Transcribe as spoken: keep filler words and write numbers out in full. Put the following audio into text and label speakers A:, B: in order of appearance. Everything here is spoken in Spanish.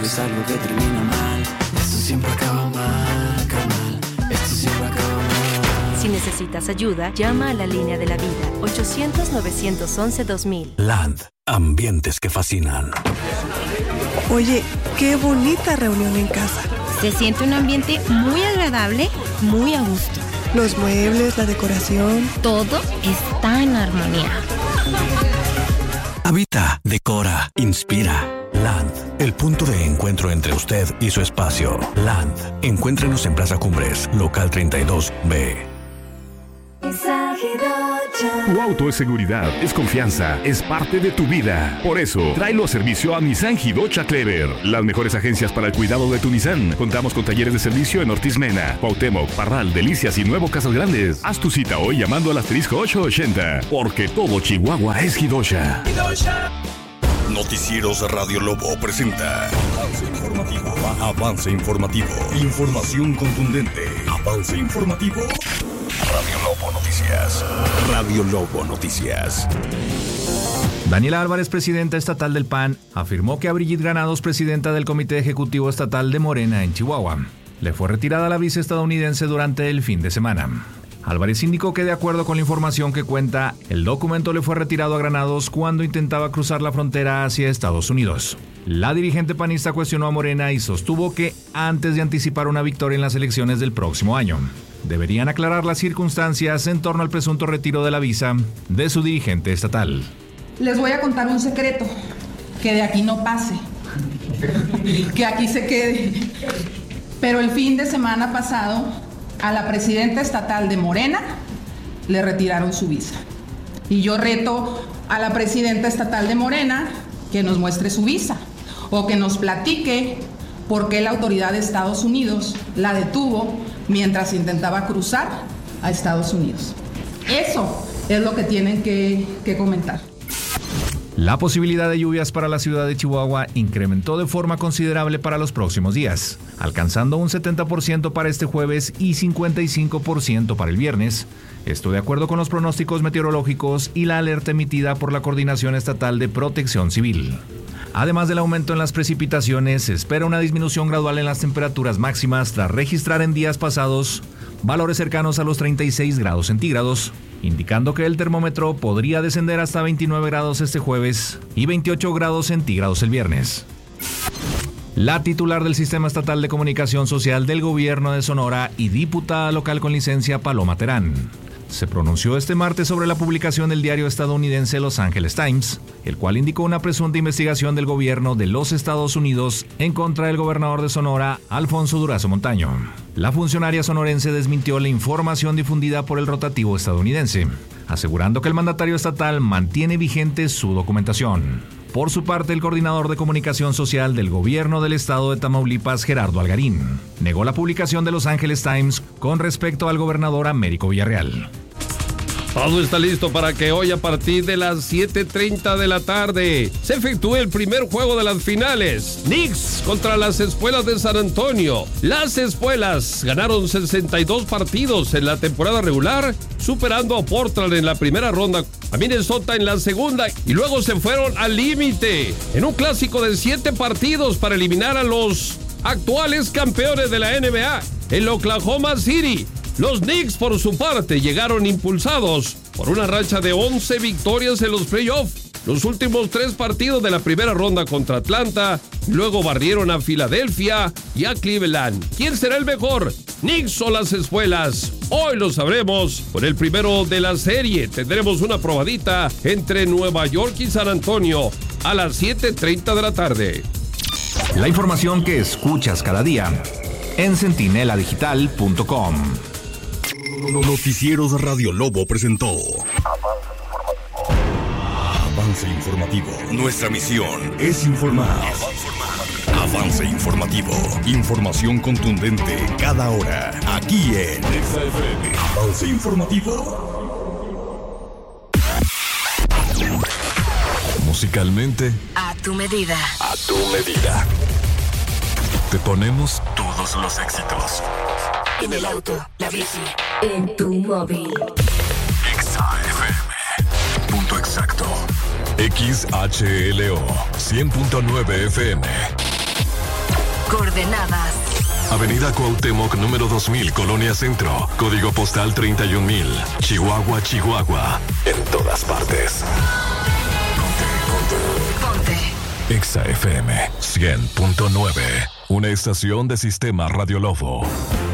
A: es algo que termina mal. Esto siempre acaba mal, carnal. Esto siempre acaba mal.
B: Si necesitas ayuda, llama a la línea de la vida. ochocientos, novecientos once, dos mil.
C: Land. Ambientes que fascinan.
D: Oye, qué bonita reunión en casa.
E: Se siente un ambiente muy agradable, muy a gusto.
D: Los muebles, la decoración.
E: Todo está en armonía.
C: Habita, decora, inspira. Land, el punto de encuentro entre usted y su espacio. Land, encuéntrenos en Plaza Cumbres, local treinta y dos B.
F: Tu auto es seguridad, es confianza, es parte de tu vida. Por eso, tráelo a servicio a Nissan Hidocha Clever. Las mejores agencias para el cuidado de tu Nissan. Contamos con talleres de servicio en Ortiz Mena, Cuauhtémoc, Parral, Delicias y Nuevo Casas Grandes. Haz tu cita hoy llamando al asterisco ochocientos ochenta, porque todo Chihuahua es Hidocha.
G: Noticieros Radio Lobo presenta Avance Informativo. Avance Informativo. Información contundente. Avance Informativo. Radio Lobo Noticias. Radio Lobo Noticias.
H: Daniela Álvarez, presidenta estatal del P A N, afirmó que a Brigitte Granados, presidenta del Comité Ejecutivo Estatal de Morena en Chihuahua, le fue retirada la visa estadounidense durante el fin de semana. Álvarez indicó que, de acuerdo con la información que cuenta, el documento le fue retirado a Granados cuando intentaba cruzar la frontera hacia Estados Unidos. La dirigente panista cuestionó a Morena y sostuvo que, antes de anticipar una victoria en las elecciones del próximo año, deberían aclarar las circunstancias en torno al presunto retiro de la visa de su dirigente estatal.
I: Les voy a contar un secreto, que de aquí no pase, que aquí se quede. Pero el fin de semana pasado, a la presidenta estatal de Morena le retiraron su visa. Y yo reto a la presidenta estatal de Morena que nos muestre su visa o que nos platique por qué la autoridad de Estados Unidos la detuvo mientras intentaba cruzar a Estados Unidos. Eso es lo que tienen que, que comentar.
H: La posibilidad de lluvias para la ciudad de Chihuahua incrementó de forma considerable para los próximos días, alcanzando un setenta por ciento para este jueves y cincuenta y cinco por ciento para el viernes. Esto de acuerdo con los pronósticos meteorológicos y la alerta emitida por la Coordinación Estatal de Protección Civil. Además del aumento en las precipitaciones, se espera una disminución gradual en las temperaturas máximas tras registrar en días pasados valores cercanos a los treinta y seis grados centígrados, indicando que el termómetro podría descender hasta veintinueve grados este jueves y veintiocho grados centígrados el viernes. La titular del Sistema Estatal de Comunicación Social del Gobierno de Sonora y diputada local con licencia, Paloma Terán, se pronunció este martes sobre la publicación del diario estadounidense Los Angeles Times, el cual indicó una presunta investigación del gobierno de los Estados Unidos en contra del gobernador de Sonora, Alfonso Durazo Montaño. La funcionaria sonorense desmintió la información difundida por el rotativo estadounidense, asegurando que el mandatario estatal mantiene vigente su documentación. Por su parte, el coordinador de comunicación social del gobierno del estado de Tamaulipas, Gerardo Algarín, negó la publicación de Los Angeles Times con respecto al gobernador Américo Villarreal.
J: Todo está listo para que hoy a partir de las siete treinta de la tarde se efectúe el primer juego de las finales. Knicks contra las Espuelas de San Antonio. Las Espuelas ganaron sesenta y dos partidos en la temporada regular, superando a Portland en la primera ronda, a Minnesota en la segunda, y luego se fueron al límite en un clásico de siete partidos para eliminar a los actuales campeones de la N B A, el Oklahoma City. Los Knicks, por su parte, llegaron impulsados por una racha de once victorias en los playoffs. Los últimos tres partidos de la primera ronda contra Atlanta, luego barrieron a Filadelfia y a Cleveland. ¿Quién será el mejor? ¿Knicks o las Espuelas? Hoy lo sabremos con el primero de la serie. Tendremos una probadita entre Nueva York y San Antonio a las siete treinta de la tarde.
H: La información que escuchas cada día en centinela digital punto com.
G: Noticieros Radio Lobo presentó Avance Informativo. Nuestra misión es informar. Avance Informativo. Información contundente cada hora. Aquí en Avance Informativo. Musicalmente,
B: A tu medida.
G: a tu medida. Te ponemos todos los éxitos.
B: En el auto, la bici, en tu móvil.
G: Exa F M. Punto exacto. X H L O cien punto nueve F M.
B: Coordenadas.
K: Avenida Cuauhtémoc, número dos mil, Colonia Centro. Código postal treinta y un mil. Chihuahua, Chihuahua. En todas partes.
B: Ponte.
K: Exa F M cien punto nueve. Una estación de Sistema Radio Lobo.